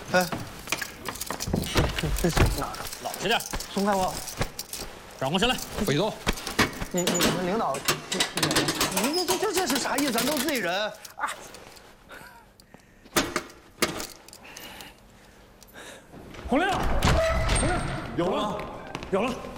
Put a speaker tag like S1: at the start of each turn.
S1: 哎，
S2: 这是哪儿？
S3: 老实点，
S2: 松开我！
S3: 转过身来，
S1: 别动。
S2: 你们领导听见了？
S1: 你这是啥意思？咱都自己人啊！
S4: 洪亮，洪亮，有了，有了。